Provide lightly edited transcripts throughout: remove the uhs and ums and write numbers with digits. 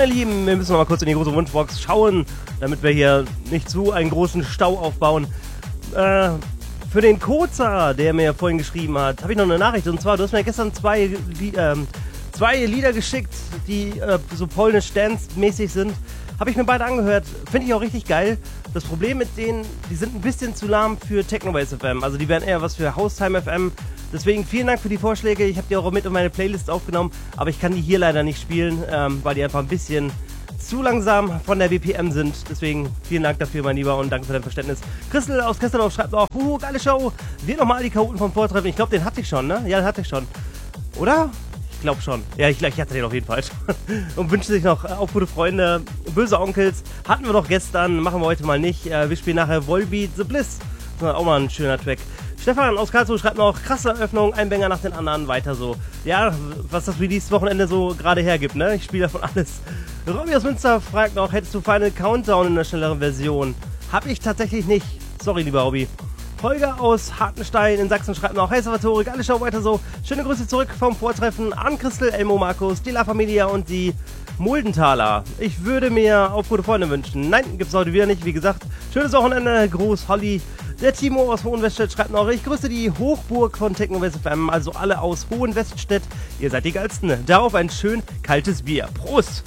meine Lieben, wir müssen noch mal kurz in die große Wunschbox schauen, damit wir hier nicht zu einen großen Stau aufbauen. Für den Koza, der mir vorhin geschrieben hat, habe ich noch eine Nachricht. Und zwar, du hast mir gestern zwei Lieder geschickt, die so polnisch Dance-mäßig sind. Habe ich mir beide angehört. Finde ich auch richtig geil. Das Problem mit denen, die sind ein bisschen zu lahm für Technobase FM. Also die wären eher was für Haustime FM. Deswegen vielen Dank für die Vorschläge. Ich habe die auch mit in meine Playlist aufgenommen. Aber ich kann die hier leider nicht spielen, weil die einfach ein bisschen zu langsam von der BPM sind. Deswegen vielen Dank dafür, mein Lieber, und danke für dein Verständnis. Christel aus Kesslerhof schreibt auch, geile Show. Wir nochmal die Chaoten vom Vortreffen. Ich glaube, den hatte ich schon, ne? Ja, den hatte ich schon. Oder? Ich glaube schon. Ja, ich hatte den auf jeden Fall schon. Und wünsche sich noch auch gute Freunde. Böse Onkels hatten wir doch gestern, machen wir heute mal nicht. Wir spielen nachher Volbeat The Bliss. Das ist auch mal ein schöner Track. Stefan aus Karlsruhe schreibt noch, krasse Eröffnung, ein Banger nach den anderen, weiter so. Ja, was das Release-Wochenende so gerade hergibt, ne? Ich spiele davon alles. Robby aus Münster fragt noch, hättest du Final Countdown in einer schnelleren Version? Hab ich tatsächlich nicht. Sorry, lieber Robby. Holger aus Hartenstein in Sachsen schreibt noch, hey Salvatore, geile Show, weiter so. Schöne Grüße zurück vom Vortreffen an Christel, Elmo, Markus, die La Familia und die Muldenthaler. Ich würde mir auf gute Freunde wünschen. Nein, gibt's heute wieder nicht, wie gesagt. Schönes Wochenende, Gruß, Holly. Der Timo aus Hohenweststedt schreibt noch, ich grüße die Hochburg von Technobase FM, also alle aus Hohenweststedt. Ihr seid die Geilsten. Darauf ein schön kaltes Bier. Prost!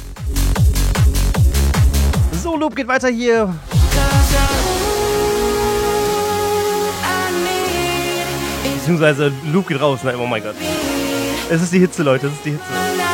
So, Loop geht weiter hier. Beziehungsweise Loop geht raus, ne? Oh mein Gott. Es ist die Hitze, Leute, es ist die Hitze.